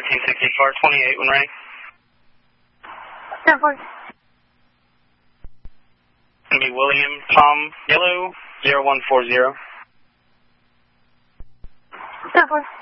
1364, 28 when ready. 10-4. Going to be William Tom Yellow 0140. 10-4.